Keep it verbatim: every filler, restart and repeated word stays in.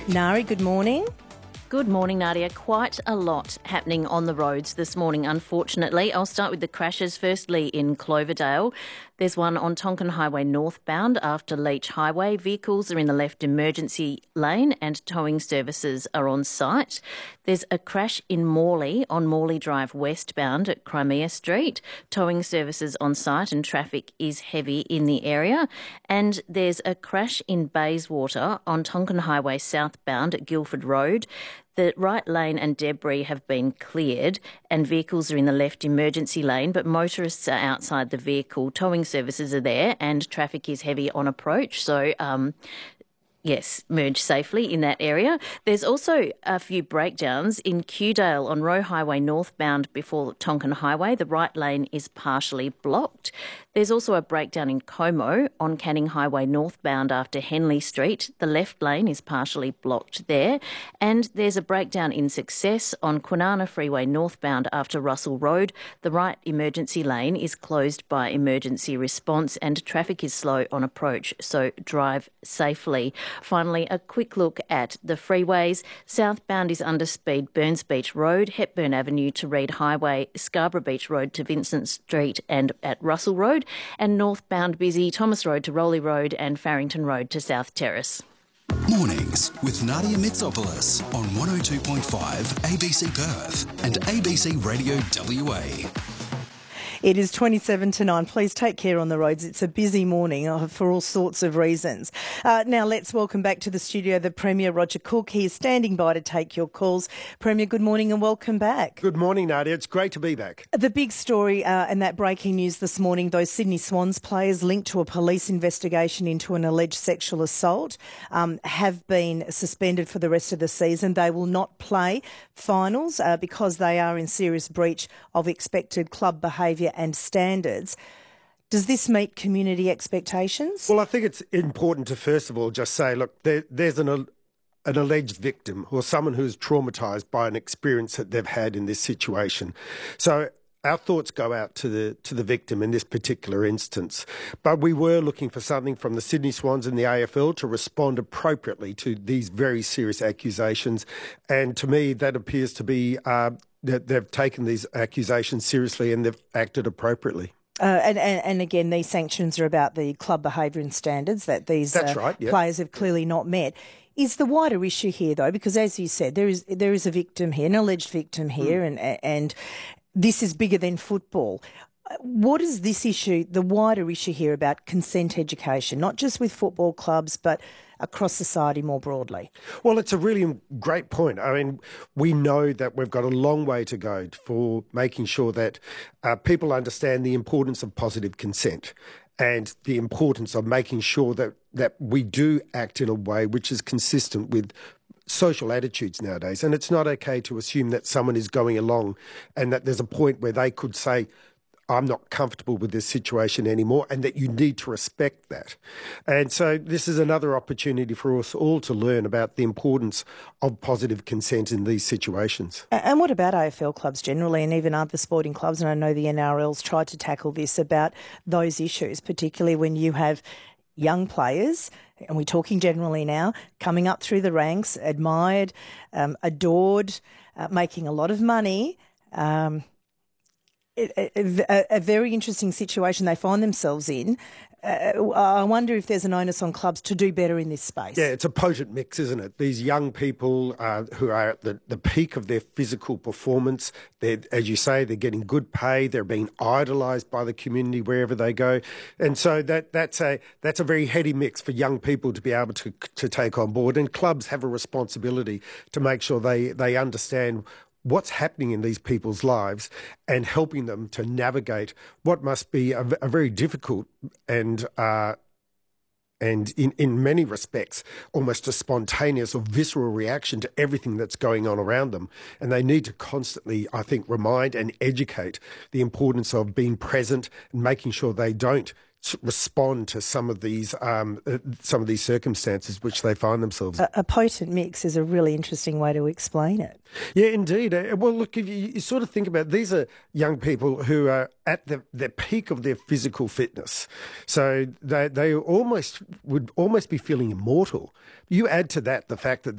Nari, good morning. Good morning, Nadia. Quite a lot happening on the roads this morning, unfortunately. I'll start with the crashes. Firstly, in Cloverdale, there's one on Tonkin Highway northbound after Leach Highway. Vehicles are in the left emergency lane and towing services are on site. There's a crash in Morley on Morley Drive westbound at Crimea Street. Towing services on site and traffic is heavy in the area. And there's a crash in Bayswater on Tonkin Highway southbound at Guildford Road. The right lane and debris have been cleared and vehicles are in the left emergency lane, but motorists are outside the vehicle. Towing services are there and traffic is heavy on approach. So, um, yes, merge safely in that area. There's also a few breakdowns in Kewdale on Roe Highway northbound before Tonkin Highway. The right lane is partially blocked. There's also a breakdown in Como on Canning Highway northbound after Henley Street. The left lane is partially blocked there. And there's a breakdown in Success on Kwinana Freeway northbound after Russell Road. The right emergency lane is closed by emergency response and traffic is slow on approach, so drive safely. Finally, a quick look at the freeways. Southbound is under speed Burns Beach Road, Hepburn Avenue to Reed Highway, Scarborough Beach Road to Vincent Street and at Russell Road, and northbound busy Thomas Road to Rowley Road and Farrington Road to South Terrace. Mornings with Nadia Mitsopoulos on one oh two point five A B C Perth and A B C Radio W A. It is twenty-seven to nine. Please take care on the roads. It's a busy morning uh, for all sorts of reasons. Uh, now let's welcome back to the studio the Premier, Roger Cook. He is standing by to take your calls. Premier, good morning and welcome back. Good morning, Nadia. It's great to be back. The big story uh, and that breaking news this morning, those Sydney Swans players linked to a police investigation into an alleged sexual assault um, have been suspended for the rest of the season. They will not play finals uh, because they are in serious breach of expected club behaviour and standards. Does this meet community expectations? Well, I think it's important to first of all just say, look, there, there's an, an alleged victim or someone who's traumatised by an experience that they've had in this situation. So our thoughts go out to the to the victim in this particular instance. But we were looking for something from the Sydney Swans and the A F L to respond appropriately to these very serious accusations. And to me, that appears to be uh, that they've taken these accusations seriously and they've acted appropriately. Uh, and, and, and again, these sanctions are about the club behaviour and standards that these That's uh, right, yeah. players have clearly not met. Is the wider issue here, though, because as you said, there is there is a victim here, an alleged victim here, mm. and and this is bigger than football. What is this issue, the wider issue here about consent education, not just with football clubs, but across society more broadly? Well, it's a really great point. I mean, we know that we've got a long way to go for making sure that uh, people understand the importance of positive consent and the importance of making sure that, that we do act in a way which is consistent with social attitudes nowadays. And it's not okay to assume that someone is going along and that there's a point where they could say, I'm not comfortable with this situation anymore, and that you need to respect that. And so this is another opportunity for us all to learn about the importance of positive consent in these situations. And what about A F L clubs generally and even other sporting clubs? And I know the N R L's tried to tackle this about those issues, particularly when you have young players, and we're talking generally now, coming up through the ranks, admired, um, adored, uh, making a lot of money, um, a, a, a very interesting situation they find themselves in. Uh, I wonder if there's an onus on clubs to do better in this space. Yeah, it's a potent mix, isn't it? These young people uh, who are at the, the peak of their physical performance, they're, as you say, they're getting good pay, they're being idolised by the community wherever they go. And so that that's a that's a very heady mix for young people to be able to to take on board. And clubs have a responsibility to make sure they, they understand what's happening in these people's lives and helping them to navigate what must be a, a very difficult and uh, and in, in many respects almost a spontaneous or visceral reaction to everything that's going on around them. And they need to constantly, I think, remind and educate the importance of being present and making sure they don't respond to some of these um, uh, some of these circumstances which they find themselves in. A, a potent mix is a really interesting way to explain it. Yeah, indeed. Uh, well, look, if you, you sort of think about it, these are young people who are at the, the peak of their physical fitness. So they they almost would almost be feeling immortal. You add to that the fact that